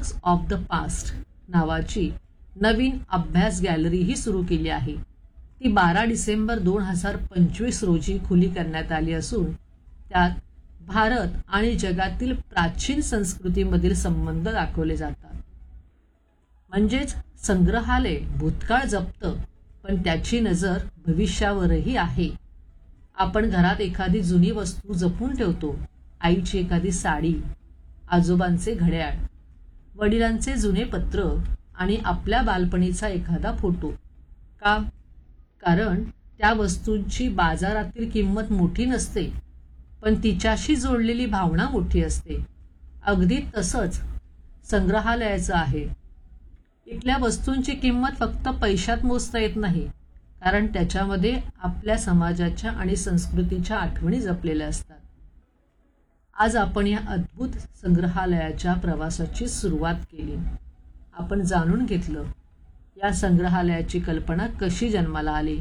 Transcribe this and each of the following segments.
Artefacts of the past नावाची नवीन अभ्यास गॅलरीही सुरू केली आहे. ती 12 डिसेंबर 2025 रोजी खुली करण्यात आली असून त्यात भारत आणि जगातील प्राचीन संस्कृतीमधील संबंध दाखवले जातात. म्हणजेच संग्रहालय भूतकाळ जपतं, पण त्याची नजर भविष्यावरही आहे. आपण घरात एखादी जुनी वस्तू जपून ठेवतो. आईची एखादी साडी, आजोबांचे घड्याळ, वडिलांचे जुने पत्र आणि आपल्या बालपणीचा एखादा फोटो. का? कारण त्या वस्तूंची बाजारातील किंमत मोठी नसते, पण तिच्याशी जोडलेली भावना मोठी असते. अगदी तसंच संग्रहालयाचं आहे. इथल्या वस्तूंची किंमत फक्त पैशात मोजता येत नाही, कारण त्याच्यामध्ये आपल्या समाजाच्या आणि संस्कृतीच्या आठवणी जपलेल्या असतात. आज आपण या अद्भुत संग्रहालयाच्या प्रवासाची सुरुवात केली. आपण जाणून घेतलं या संग्रहालयाची कल्पना कशी जन्माला आली,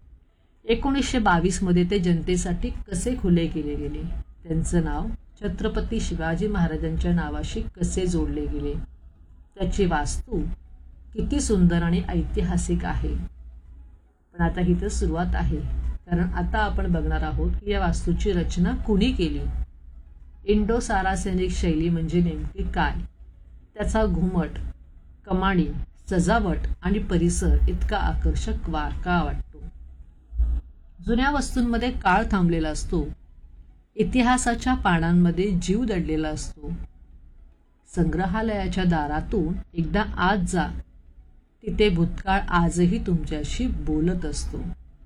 1922 मध्ये ते जनतेसाठी कसे खुले केले गेले, त्यांचं नाव छत्रपती शिवाजी महाराजांच्या नावाशी कसे जोडले गेले, त्याची वास्तू किती सुंदर आणि ऐतिहासिक आहे. पण आता ही तर सुरुवात आहे, कारण आता आपण बघणार आहोत की या वास्तूची रचना कुणी केली. इंडो सारासेनिक शैली म्हणजे नेमकी काय, त्याचा घुमट, कमानी, सजावट आणि परिसर इतका आकर्षक का वाटतो. जुन्या वस्तूंमध्ये काळ थांबलेला असतो. इतिहासाच्या पानांमध्ये जीव दडलेला असतो. संग्रहालयाच्या दारातून एकदा आत जा, तिथे भूतकाळ आजही तुमच्याशी बोलत असतो.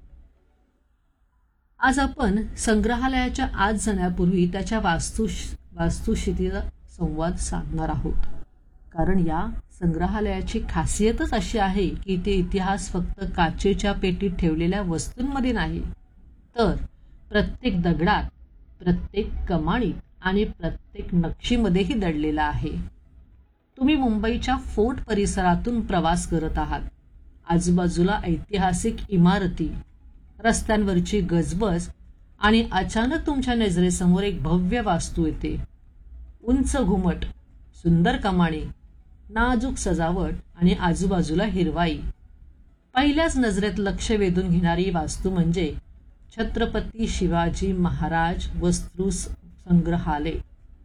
आज आपण संग्रहालयाच्या आत जाण्यापूर्वी त्याच्या वास्तुशिल्पाचा संवाद साधणार आहोत. कारण या संग्रहालयाची खासियतच अशी आहे की ते इतिहास फक्त काचेच्या पेटीत ठेवलेल्या वस्तूंमध्ये नाही, तर प्रत्येक दगडात, प्रत्येक कमानीत आणि प्रत्येक नक्षीमध्येही दडलेला आहे. तुम्ही मुंबईच्या फोर्ट परिसरातून प्रवास करत आहात. आजूबाजूला ऐतिहासिक इमारती, रस्त्यांवरची गजबज आणि अचानक तुमच्या नजरेसमोर एक भव्य वास्तू येते. उंच घुमट, सुंदर कमानी, नाजूक सजावट आणि आजूबाजूला हिरवाई. पहिल्याच नजरेत लक्ष वेधून घेणारी वास्तू म्हणजे छत्रपती शिवाजी महाराज वस्तू संग्रहालय.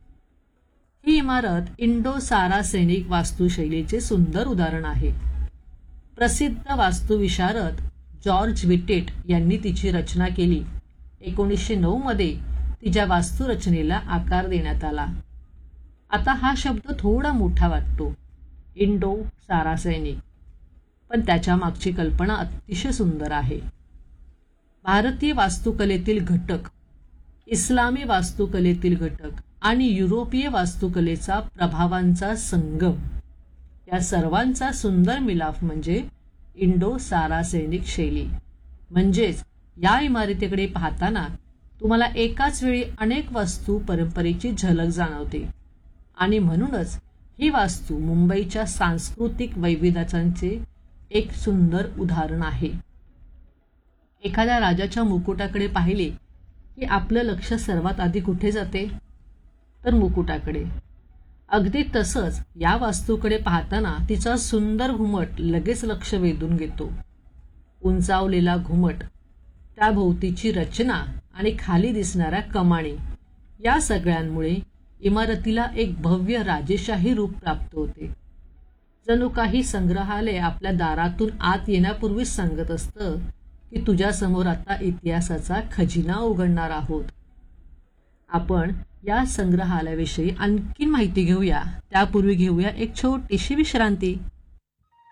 ही इमारत इंडो सारासेनिक वास्तुशैलीचे सुंदर उदाहरण आहे. प्रसिद्ध वास्तुविशारद जॉर्ज विटेट यांनी तिची रचना केली. 1909 मध्ये तिच्या वास्तुरचनेला आकार देण्यात आला. आता हा शब्द थोडा मोठा वाटतो, इंडो सारासेनिक, पण त्याच्या मागची कल्पना अतिशय सुंदर आहे. भारतीय वास्तुकलेतील घटक, इस्लामी वास्तुकलेतील घटक आणि युरोपीय वास्तुकलेचा प्रभावांचा संगम, या सर्वांचा सुंदर मिलाफ म्हणजे इंडो सारासेनिक शैली. म्हणजेच या इमारतीकडे पाहताना तुम्हाला एकाच वेळी अनेक वास्तू परंपरेची झलक जाणवते. आणि म्हणूनच ही वास्तू मुंबईच्या सांस्कृतिक वैविध्याचे एक सुंदर उदाहरण आहे. एखाद्या राजाच्या मुकुटाकडे पाहिले की आपलं लक्ष सर्वात आधी कुठे जाते, तर मुकुटाकडे. अगदी तसंच या वास्तूकडे पाहताना तिचा सुंदर घुमट लगेच लक्ष वेधून घेतो. उंचावलेला घुमट, त्याभोवतीची रचना आणि खाली दिसणाऱ्या कमानी, या सगळ्यांमुळे इमारतीला एक भव्य राजेशाही रूप प्राप्त होते. जणू काही संग्रहालय आपल्या दारातून आत येण्यापूर्वीच सांगत असतं की तुझ्यासमोर आता इतिहासाचा खजिना उघडणार आहोत. आपण या संग्रहालयाविषयी आणखी माहिती घेऊया, त्यापूर्वी घेऊया एक छोटीशी विश्रांती.